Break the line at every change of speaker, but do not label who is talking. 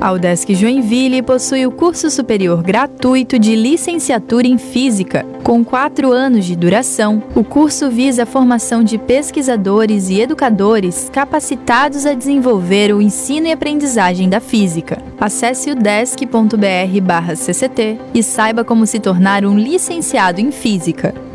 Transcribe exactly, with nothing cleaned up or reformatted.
A UDESC Joinville possui o curso superior gratuito de licenciatura em Física. Com quatro anos de duração, o curso visa a formação de pesquisadores e educadores capacitados a desenvolver o ensino e aprendizagem da física. Acesse udesc ponto br barra cct e saiba como se tornar um licenciado em Física.